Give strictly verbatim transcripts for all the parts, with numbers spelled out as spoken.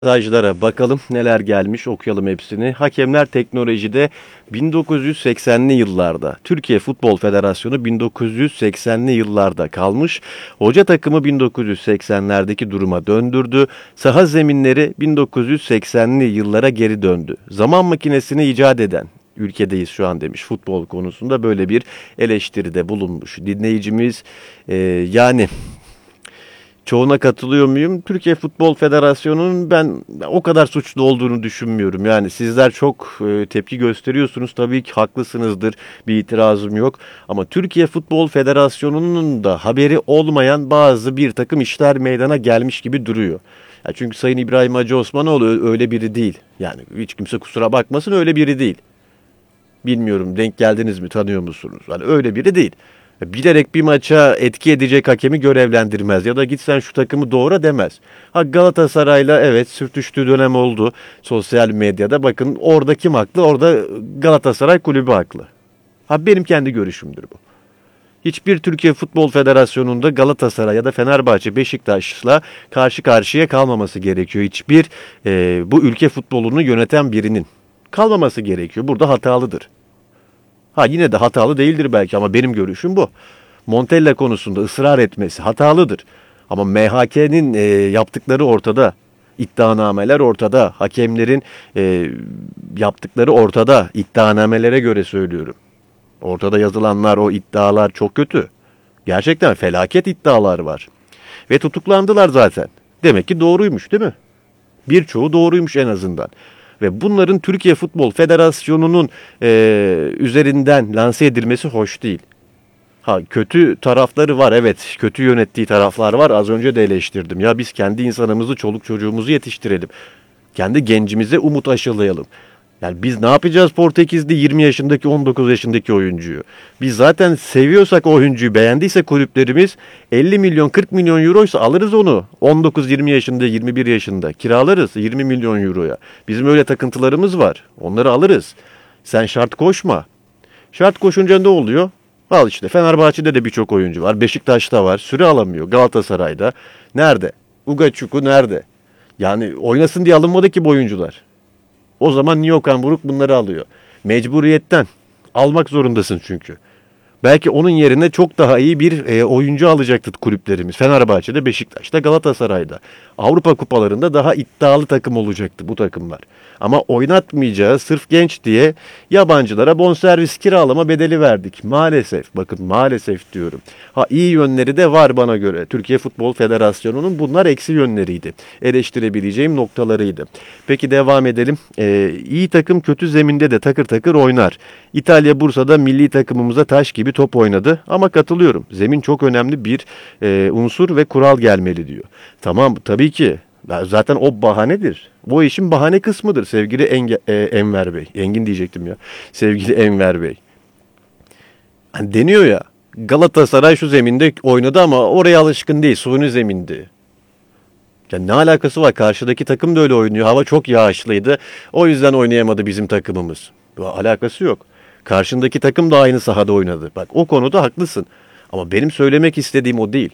Mesajlara bakalım neler gelmiş, okuyalım hepsini. Hakemler teknolojide bin dokuz yüz seksenli yıllarda. Türkiye Futbol Federasyonu bin dokuz yüz seksenli yıllarda kalmış. Hoca takımı bin dokuz yüz seksenlerdeki duruma döndürdü. Saha zeminleri bin dokuz yüz seksenli yıllara geri döndü. Zaman makinesini icat eden ülkedeyiz şu an demiş, futbol konusunda böyle bir eleştiride bulunmuş dinleyicimiz. Ee, yani... Çoğuna katılıyor muyum? Türkiye Futbol Federasyonu'nun ben o kadar suçlu olduğunu düşünmüyorum. Yani sizler çok e, tepki gösteriyorsunuz. Tabii ki haklısınızdır. Bir itirazım yok. Ama Türkiye Futbol Federasyonu'nun da haberi olmayan bazı bir takım işler meydana gelmiş gibi duruyor. Ya çünkü Sayın İbrahim Hacı Osmanoğlu öyle biri değil. Yani hiç kimse kusura bakmasın, öyle biri değil. Bilmiyorum, denk geldiniz mi, tanıyor musunuz? Yani öyle biri değil. Bilerek bir maça etki edecek hakemi görevlendirmez ya da git sen şu takımı doğra demez. Ha, Galatasaray'la evet sürtüştüğü dönem oldu sosyal medyada. Bakın orada kim haklı? Orada Galatasaray kulübü haklı. Ha, benim kendi görüşümdür bu. Hiçbir Türkiye Futbol Federasyonu'nda Galatasaray ya da Fenerbahçe, Beşiktaş'la karşı karşıya kalmaması gerekiyor. Hiçbir e, bu ülke futbolunu yöneten birinin kalmaması gerekiyor. Burada hatalıdır. Ha, yine de hatalı değildir belki ama benim görüşüm bu. Montella konusunda ısrar etmesi hatalıdır. Ama M H K'nin e, yaptıkları ortada. İddianameler ortada. Hakemlerin e, yaptıkları ortada. İddianamelere göre söylüyorum. Ortada yazılanlar, o iddialar çok kötü. Gerçekten felaket iddialar var. Ve tutuklandılar zaten. Demek ki doğruymuş, değil mi? Birçoğu doğruymuş en azından. Ve bunların Türkiye Futbol Federasyonu'nun e, üzerinden lanse edilmesi hoş değil. Ha, kötü tarafları var, evet, kötü yönettiği taraflar var, az önce de eleştirdim. Ya biz kendi insanımızı, çoluk çocuğumuzu yetiştirelim. Kendi gencimize umut aşılayalım. Yani biz ne yapacağız Portekiz'de yirmi yaşındaki, on dokuz yaşındaki oyuncuyu? Biz zaten seviyorsak o oyuncuyu, beğendiyse kulüplerimiz elli milyon kırk milyon euroysa alırız onu. on dokuz yirmi yaşında, yirmi bir yaşında kiralarız yirmi milyon euroya. Bizim öyle takıntılarımız var. Onları alırız. Sen şart koşma. Şart koşunca ne oluyor? Al işte, Fenerbahçe'de de birçok oyuncu var. Beşiktaş'ta var. Süre alamıyor. Galatasaray'da. Nerede? Ugachukwu nerede? Yani oynasın diye alınmadı ki bu oyuncular. O zaman niye Okan Buruk bunları alıyor? Mecburiyetten. Almak zorundasın çünkü. Belki onun yerine çok daha iyi bir e, oyuncu alacaktı kulüplerimiz. Fenerbahçe'de, Beşiktaş'ta, Galatasaray'da. Avrupa kupalarında daha iddialı takım olacaktı bu takımlar. Ama oynatmayacağı, sırf genç diye yabancılara bonservis kiralama bedeli verdik. Maalesef, bakın maalesef diyorum. Ha, iyi yönleri de var bana göre. Türkiye Futbol Federasyonu'nun bunlar eksi yönleriydi. Eleştirebileceğim noktalarıydı. Peki devam edelim. Ee, iyi takım kötü zeminde de takır takır oynar. İtalya Bursa'da milli takımımıza taş gibi top oynadı ama katılıyorum. Zemin çok önemli bir e, unsur ve kural gelmeli diyor. Tamam, tabii ki. Zaten o bahanedir. Bu işin bahane kısmıdır sevgili Enge, e, Enver Bey. Engin diyecektim ya. Sevgili Enver Bey. Hani deniyor ya, Galatasaray şu zeminde oynadı ama oraya alışkın değil. Suni zemindi. Ya ne alakası var? Karşıdaki takım da öyle oynuyor. Hava çok yağışlıydı. O yüzden oynayamadı bizim takımımız. Alakası yok. Karşındaki takım da aynı sahada oynadı. Bak, o konuda haklısın. Ama benim söylemek istediğim o değil.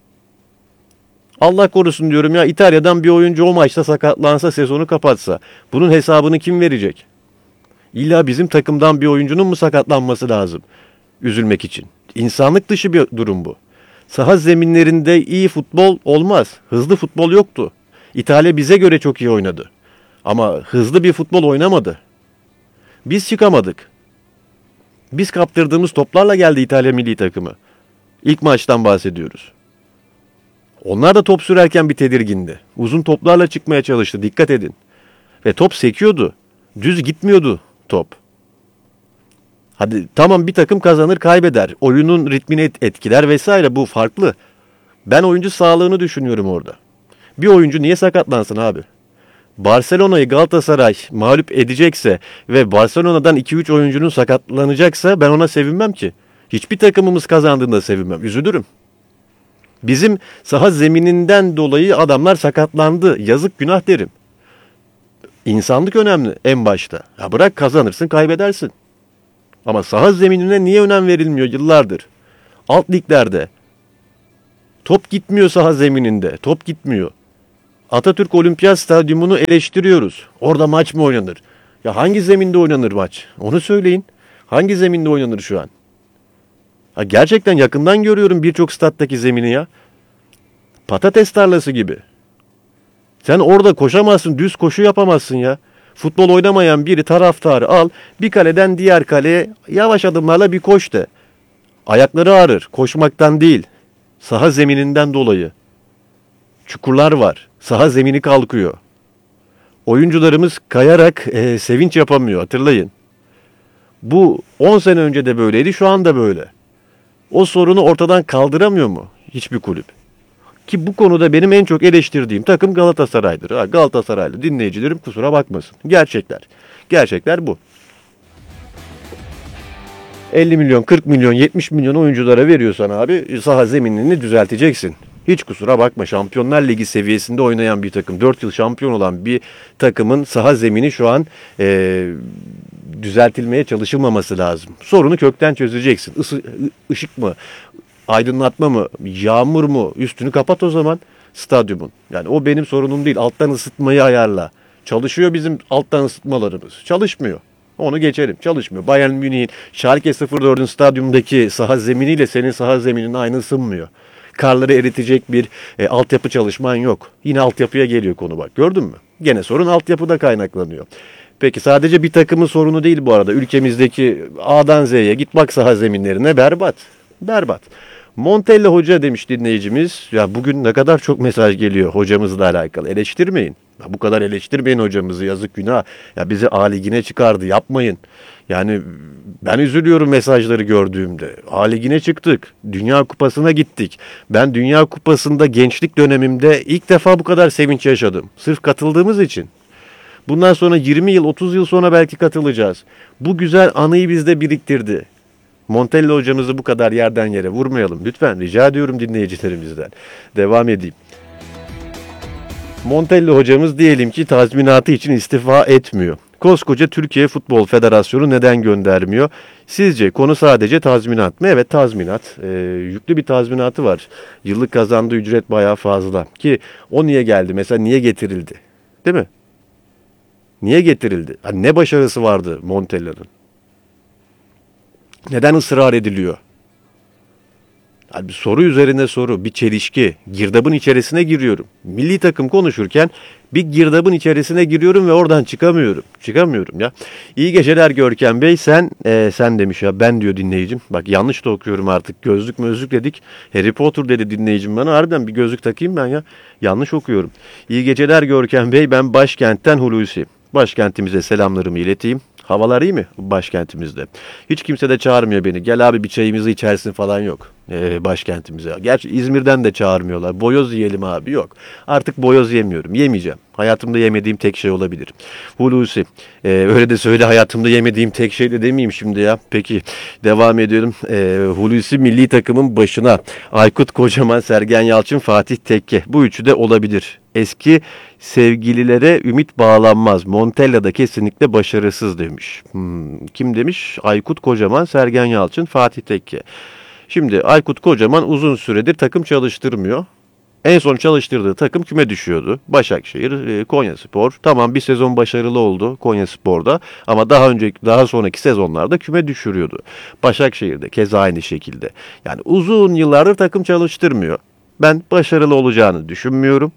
Allah korusun diyorum ya, İtalya'dan bir oyuncu o maçta sakatlansa, sezonu kapatsa, bunun hesabını kim verecek? İlla bizim takımdan bir oyuncunun mu sakatlanması lazım üzülmek için? İnsanlık dışı bir durum bu. Saha zeminlerinde iyi futbol olmaz. Hızlı futbol yoktu. İtalya bize göre çok iyi oynadı. Ama hızlı bir futbol oynamadı. Biz çıkamadık. Biz kaptırdığımız toplarla geldi İtalya milli takımı. İlk maçtan bahsediyoruz. Onlar da top sürerken bir tedirgindi. Uzun toplarla çıkmaya çalıştı. Dikkat edin. Ve top sekiyordu. Düz gitmiyordu top. Hadi tamam, bir takım kazanır kaybeder. Oyunun ritmini etkiler vesaire, bu farklı. Ben oyuncu sağlığını düşünüyorum orada. Bir oyuncu niye sakatlansın abi? Barcelona'yı Galatasaray mağlup edecekse ve Barcelona'dan iki üç oyuncunun sakatlanacaksa ben ona sevinmem ki. Hiçbir takımımız kazandığında sevinmem. Üzülürüm. Bizim saha zemininden dolayı adamlar sakatlandı. Yazık, günah derim. İnsanlık önemli en başta. Ya bırak, kazanırsın kaybedersin. Ama saha zeminine niye önem verilmiyor yıllardır? Alt liglerde. Top gitmiyor saha zemininde. Top gitmiyor. Atatürk Olimpiyat Stadyumunu eleştiriyoruz. Orada maç mı oynanır? Ya hangi zeminde oynanır maç? Onu söyleyin. Hangi zeminde oynanır şu an? Ha gerçekten yakından görüyorum birçok stattaki zemini ya. Patates tarlası gibi. Sen orada koşamazsın, düz koşu yapamazsın ya. Futbol oynamayan biri taraftarı al, bir kaleden diğer kaleye yavaş adımlarla bir koş de. Ayakları ağrır, koşmaktan değil, saha zemininden dolayı. Çukurlar var, saha zemini kalkıyor. Oyuncularımız kayarak e, sevinç yapamıyor, hatırlayın. Bu on sene önce de böyleydi, şu anda böyle. O sorunu ortadan kaldıramıyor mu hiçbir kulüp? Ki bu konuda benim en çok eleştirdiğim takım Galatasaray'dır. Ha, Galatasaraylı dinleyicilerim kusura bakmasın. Gerçekler. Gerçekler bu. elli milyon, kırk milyon, yetmiş milyon oyunculara veriyorsan abi saha zeminini düzelteceksin. Hiç kusura bakma, Şampiyonlar Ligi seviyesinde oynayan bir takım, dört yıl şampiyon olan bir takımın saha zemini şu an e, düzeltilmeye çalışılmaması lazım. Sorunu kökten çözeceksin. Isı, ışık mı, aydınlatma mı, yağmur mu, üstünü kapat o zaman stadyumun. Yani o benim sorunum değil. Alttan ısıtmayı ayarla. Çalışıyor bizim alttan ısıtmalarımız. Çalışmıyor. Onu geçelim. Çalışmıyor. Bayern Münih'in Schalke sıfır dördün stadyumundaki saha zeminiyle senin saha zeminin aynı ısınmıyor. Karları eritecek bir e, altyapı çalışman yok. Yine altyapıya geliyor konu bak. Gördün mü? Gene sorun altyapıda kaynaklanıyor. Peki sadece bir takımın sorunu değil bu arada. Ülkemizdeki A'dan Z'ye git bak saha zeminlerine berbat. Berbat. Montella Hoca demiş dinleyicimiz. Ya bugün ne kadar çok mesaj geliyor hocamızla alakalı. Eleştirmeyin. Ya bu kadar eleştirmeyin hocamızı, yazık günah. Ya bizi A Ligi'ne çıkardı, yapmayın. Yani ben üzülüyorum mesajları gördüğümde. A Ligi'ne çıktık. Dünya Kupası'na gittik. Ben Dünya Kupası'nda gençlik dönemimde ilk defa bu kadar sevinç yaşadım. Sırf katıldığımız için. Bundan sonra yirmi yıl, otuz yıl sonra belki katılacağız. Bu güzel anıyı bizde biriktirdi. Montella hocamızı bu kadar yerden yere vurmayalım. Lütfen rica ediyorum dinleyicilerimizden. Devam edeyim. Montella hocamız diyelim ki tazminatı için istifa etmiyor. Koskoca Türkiye Futbol Federasyonu neden göndermiyor? Sizce konu sadece tazminat mı? Evet, tazminat. E, yüklü bir tazminatı var. Yıllık kazandığı ücret bayağı fazla. Ki o niye geldi? Mesela niye getirildi? Değil mi? Niye getirildi? Hani ne başarısı vardı Montella'nın? Neden ısrar ediliyor? Yani bir soru üzerine soru, bir çelişki. Girdabın içerisine giriyorum. Milli takım konuşurken bir girdabın içerisine giriyorum ve oradan çıkamıyorum. Çıkamıyorum ya. İyi geceler Görkem Bey. Sen e, sen demiş ya, ben diyor dinleyicim. Bak yanlış da okuyorum artık. Gözlük mözlük dedik. Harry Potter dedi dinleyicim bana. Harbiden bir gözlük takayım ben ya. Yanlış okuyorum. İyi geceler Görkem Bey. Ben başkentten Hulusi. Başkentimize selamlarımı ileteyim. Havalar iyi mi başkentimizde? Hiç kimse de çağırmıyor beni. Gel abi bir çayımızı içersin falan yok ee, başkentimize. Gerçi İzmir'den de çağırmıyorlar. Boyoz yiyelim abi, yok. Artık boyoz yemiyorum. Yemeyeceğim. Hayatımda yemediğim tek şey olabilir. Hulusi. E, öyle de söyle, hayatımda yemediğim tek şey de demeyeyim şimdi ya. Peki devam ediyorum. E, Hulusi milli takımın başına. Aykut Kocaman, Sergen Yalçın, Fatih Tekke. Bu üçü de olabilir. Eski sevgililere ümit bağlanmaz. Montella da kesinlikle başarısız demiş. Hmm, kim demiş? Aykut Kocaman, Sergen Yalçın, Fatih Tekke. Şimdi Aykut Kocaman uzun süredir takım çalıştırmıyor. En son çalıştırdığı takım küme düşüyordu. Başakşehir, Konyaspor. Tamam, bir sezon başarılı oldu Konyaspor'da ama daha önceki daha sonraki sezonlarda küme düşürüyordu. Başakşehir'de keza aynı şekilde. Yani uzun yıllardır takım çalıştırmıyor. Ben başarılı olacağını düşünmüyorum.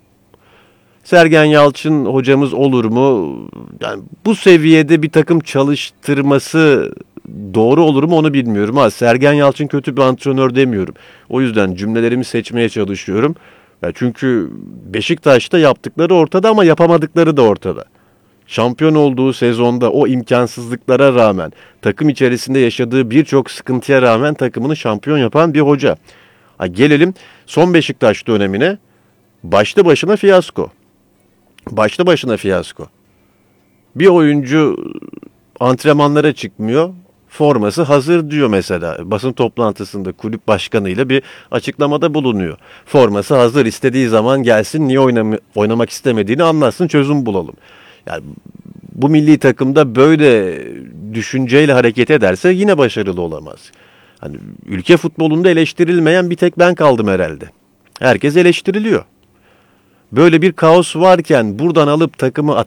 Sergen Yalçın hocamız olur mu? Yani bu seviyede bir takım çalıştırması doğru olur mu onu bilmiyorum. Ha, Sergen Yalçın kötü bir antrenör demiyorum. O yüzden cümlelerimi seçmeye çalışıyorum. Ya çünkü Beşiktaş'ta yaptıkları ortada ama yapamadıkları da ortada. Şampiyon olduğu sezonda o imkansızlıklara rağmen, takım içerisinde yaşadığı birçok sıkıntıya rağmen takımını şampiyon yapan bir hoca. Ha, gelelim son Beşiktaş dönemine. Başlı başına fiyasko. Başlı başına fiyasko. Bir oyuncu antrenmanlara çıkmıyor. Forması hazır diyor mesela. Basın toplantısında kulüp başkanıyla bir açıklamada bulunuyor. Forması hazır, istediği zaman gelsin, niye oynam oynamak istemediğini anlatsın, çözüm bulalım. Yani bu milli takımda böyle düşünceyle hareket ederse yine başarılı olamaz. Hani ülke futbolunda eleştirilmeyen bir tek ben kaldım herhalde. Herkes eleştiriliyor. Böyle bir kaos varken buradan alıp takımı